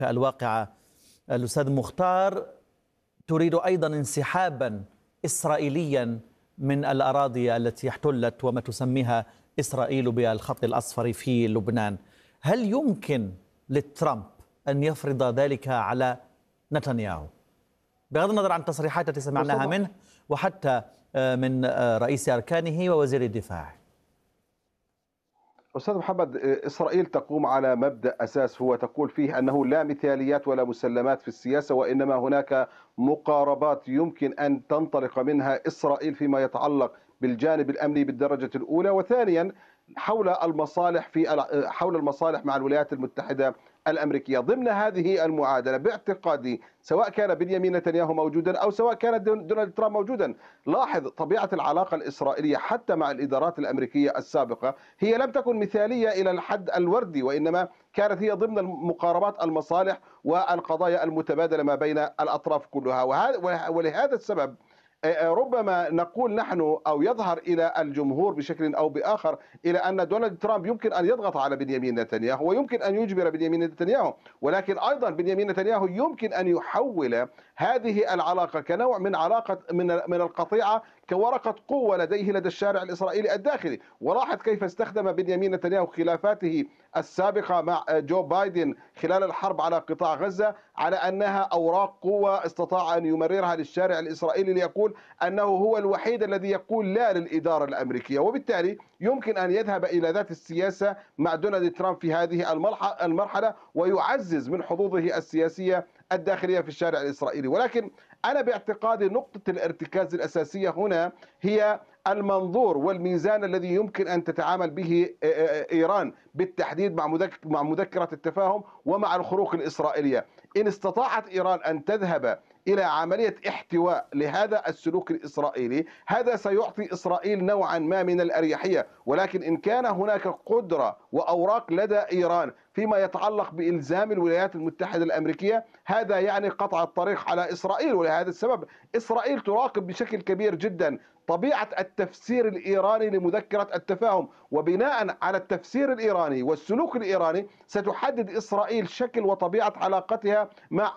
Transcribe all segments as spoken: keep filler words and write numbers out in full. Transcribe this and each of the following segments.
الواقعة الأستاذ مختار تريد أيضا انسحابا إسرائيليا من الأراضي التي احتلت وما تسميها إسرائيل بالخط الأصفر في لبنان. هل يمكن لترامب أن يفرض ذلك على نتنياهو بغض النظر عن التصريحات التي سمعناها منه وحتى من رئيس أركانه ووزير الدفاع؟ أستاذ محمد، إسرائيل تقوم على مبدأ أساس هو تقول فيه أنه لا مثاليات ولا مسلمات في السياسة، وإنما هناك مقاربات يمكن أن تنطلق منها إسرائيل فيما يتعلق بالجانب الأمني بالدرجة الأولى، وثانيا حول المصالح في حول المصالح مع الولايات المتحدة الأمريكية. ضمن هذه المعادلة باعتقادي سواء كان بنيامين نتنياهو موجودا أو سواء كان دونالد ترامب موجودا، لاحظ طبيعة العلاقة الإسرائيلية حتى مع الإدارات الأمريكية السابقة هي لم تكن مثالية إلى الحد الوردي، وإنما كانت هي ضمن مقاربات المصالح والقضايا المتبادلة ما بين الأطراف كلها. ولهذا السبب ربما نقول نحن أو يظهر إلى الجمهور بشكل أو بآخر إلى أن دونالد ترامب يمكن أن يضغط على بنيامين نتنياهو ويمكن أن يجبر بنيامين نتنياهو، ولكن أيضا بنيامين نتنياهو يمكن أن يحول هذه العلاقة كنوع من علاقة من من القطيعة كورقة قوة لديه لدى الشارع الإسرائيلي الداخلي. ولاحظ كيف استخدم بنيامين نتنياهو خلافاته السابقة مع جو بايدن خلال الحرب على قطاع غزة على أنها أوراق قوة استطاع أن يمررها للشارع الإسرائيلي ليقول أنه هو الوحيد الذي يقول لا للإدارة الأمريكية، وبالتالي يمكن أن يذهب إلى ذات السياسة مع دونالد ترامب في هذه المرحلة ويعزز من حظوظه السياسية الداخلية في الشارع الإسرائيلي. ولكن أنا باعتقادي نقطة الارتكاز الأساسية هنا هي المنظور والميزان الذي يمكن أن تتعامل به إيران بالتحديد مع مذكرة التفاهم ومع الخروق الإسرائيلية. إن استطاعت إيران أن تذهب إلى عملية احتواء لهذا السلوك الإسرائيلي هذا سيعطي إسرائيل نوعا ما من الأريحية، ولكن إن كان هناك قدرة وأوراق لدى إيران فيما يتعلق بإلزام الولايات المتحدة الأمريكية هذا يعني قطع الطريق على إسرائيل. ولهذا السبب إسرائيل تراقب بشكل كبير جدا طبيعة التفسير الإيراني لمذكرة التفاهم، وبناء على التفسير الإيراني والسلوك الإيراني ستحدد إسرائيل شكل وطبيعة علاقتها مع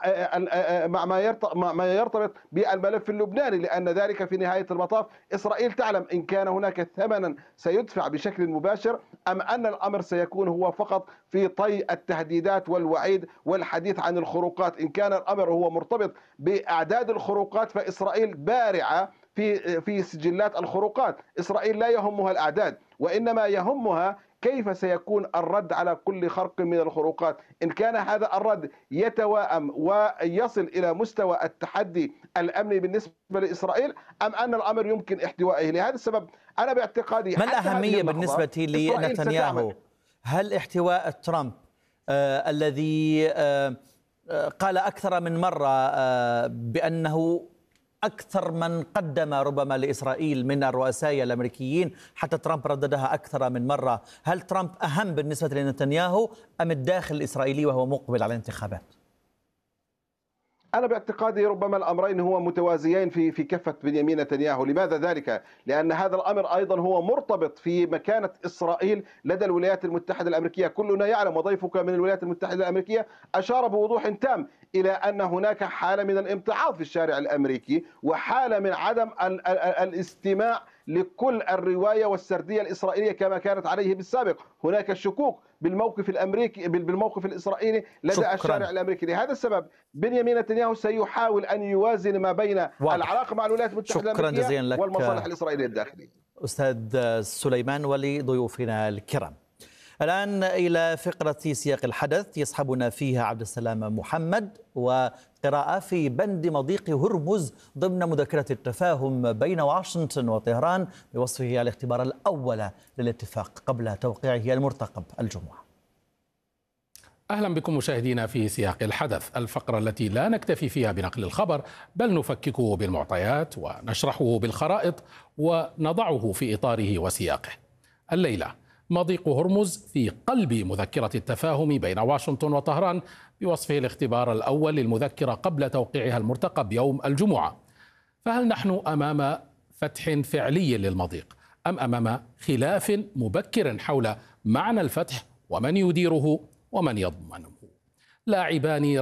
مع ما يرتبط بالملف اللبناني، لأن ذلك في نهاية المطاف إسرائيل تعلم إن كان هناك ثمنا سيدفع بشكل مباشر أم أن الأمر سيكون هو فقط في طي التهديدات والوعيد والحديث عن الخروقات. إن كان الأمر هو مرتبط بأعداد الخروقات فإسرائيل بارعة في في سجلات الخروقات. إسرائيل لا يهمها الأعداد وإنما يهمها كيف سيكون الرد على كل خرق من الخروقات. إن كان هذا الرد يتوائم ويصل إلى مستوى التحدي الأمني بالنسبة لإسرائيل أم أن الأمر يمكن احتوائه. لهذا السبب أنا باعتقادي ما الأهمية بالنسبة لنتنياهو؟ هل احتواء ترامب آه الذي آه قال أكثر من مرة آه بأنه أكثر من قدم ربما لإسرائيل من الرؤساء الأمريكيين، حتى ترامب رددها أكثر من مرة، هل ترامب أهم بالنسبة لنتنياهو أم الداخل الإسرائيلي وهو مقبل على الانتخابات؟ أنا باعتقادي ربما الأمرين هو متوازيين في في كفة بنيامين نتنياهو. لماذا ذلك؟ لأن هذا الأمر أيضا هو مرتبط في مكانة إسرائيل لدى الولايات المتحدة الأمريكية. كلنا يعلم وضيفك من الولايات المتحدة الأمريكية أشار بوضوح تام إلى أن هناك حالة من الامتعاض في الشارع الأمريكي وحالة من عدم الاستماع لكل الرواية والسردية الإسرائيلية كما كانت عليه بالسابق. هناك شكوك بالموقف الأمريكي بالموقف الإسرائيلي لدى شكرا. الشارع الأمريكي. لهذا السبب بنيامين نتنياهو سيحاول أن يوازن ما بين واضح. العلاقة مع الولايات المتحدة الأمريكية والمصالح الإسرائيلية الداخلية. أستاذ سليمان ولضيوفنا الكرام. الآن إلى فقرة سياق الحدث يصحبنا فيها عبد السلام محمد وقراءة في بند مضيق هرمز ضمن مذكرة التفاهم بين واشنطن وطهران بوصفه الاختبار الأول للاتفاق قبل توقيعه المرتقب الجمعة. أهلا بكم مشاهدينا في سياق الحدث، الفقرة التي لا نكتفي فيها بنقل الخبر بل نفككه بالمعطيات ونشرحه بالخرائط ونضعه في إطاره وسياقه. الليلة مضيق هرمز في قلب مذكرة التفاهم بين واشنطن وطهران بوصفه الاختبار الأول للمذكرة قبل توقيعها المرتقب يوم الجمعة. فهل نحن أمام فتح فعلي للمضيق أم أمام خلاف مبكر حول معنى الفتح ومن يديره ومن يضمنه؟ لاعبان